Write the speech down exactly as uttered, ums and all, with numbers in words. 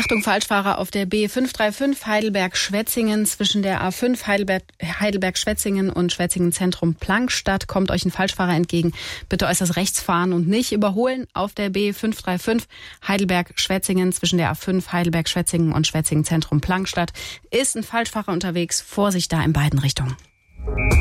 Achtung, Falschfahrer auf der B fünf drei fünf Heidelberg-Schwetzingen zwischen der A fünf Heidelberg, Heidelberg-Schwetzingen und Schwetzingen-Zentrum-Plankstadt kommt euch ein Falschfahrer entgegen. Bitte äußerst rechts fahren und nicht überholen. Auf der B fünf drei fünf Heidelberg-Schwetzingen zwischen der A fünf Heidelberg-Schwetzingen und Schwetzingen-Zentrum-Plankstadt ist ein Falschfahrer unterwegs. Vorsicht da in beiden Richtungen.